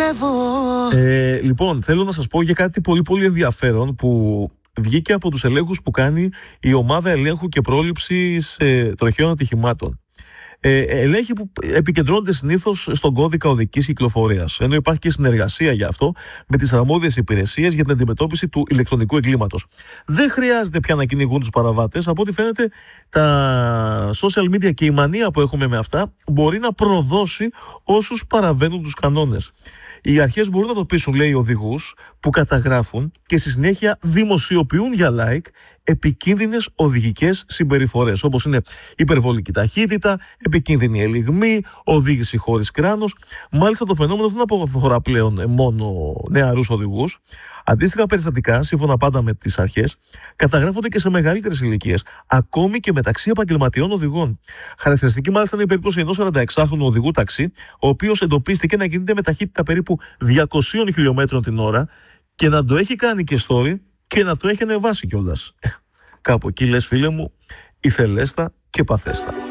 Λοιπόν, θέλω να σας πω για κάτι πολύ πολύ ενδιαφέρον που βγήκε από τους ελέγχους που κάνει η Ομάδα Ελέγχου και Πρόληψης Τροχαίων Ατυχημάτων. Ελέγχοι που επικεντρώνονται συνήθως στον κώδικα οδικής κυκλοφορίας, ενώ υπάρχει και συνεργασία για αυτό με τις αρμόδιες υπηρεσίες για την αντιμετώπιση του ηλεκτρονικού εγκλήματος. Δεν χρειάζεται πια να κυνηγούν τους παραβάτες. Από ό,τι φαίνεται, τα social media και η μανία που έχουμε με αυτά μπορεί να προδώσει όσους παραβαίνουν τους κανόνες. Οι αρχές μπορούν να τοπίσουν, λέει, οδηγούς που καταγράφουν και στη συνέχεια δημοσιοποιούν για like επικίνδυνες οδηγικές συμπεριφορές, όπως είναι υπερβολική ταχύτητα, επικίνδυνη ελιγμή, οδήγηση χωρίς κράνος. Μάλιστα, το φαινόμενο δεν αφορά πλέον μόνο νεαρούς οδηγούς. Αντίστοιχα περιστατικά, σύμφωνα πάντα με τις αρχές, καταγράφονται και σε μεγαλύτερες ηλικίες, ακόμη και μεταξύ επαγγελματιών οδηγών. Χαρακτηριστική μάλιστα είναι η περίπτωση ενός 46χρονου οδηγού ταξί, ο οποίος εντοπίστηκε να κινείται με ταχύτητα περίπου 200 χιλιόμετρων την ώρα και να το έχει κάνει και story και να το έχει ανεβάσει κιόλας. Κάπου εκεί λες, φίλε μου, ηθελέστα και παθέστα.